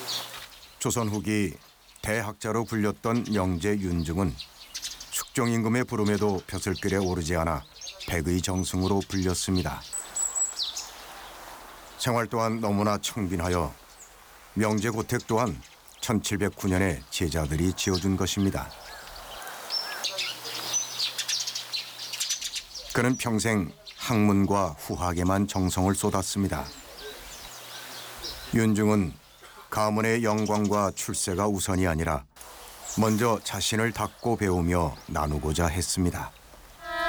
조선 후기 대학자로 불렸던 명제 윤중은 숙종임금의 부름에도 벼슬길에 오르지 않아 백의 정승으로 불렸습니다. 생활 또한 너무나 청빈하여 명제 고택 또한 1709년에 제자들이 지어준 것입니다. 그는 평생 학문과 후학에만 정성을 쏟았습니다. 윤중은 가문의 영광과 출세가 우선이 아니라 먼저 자신을 닦고 배우며 나누고자 했습니다.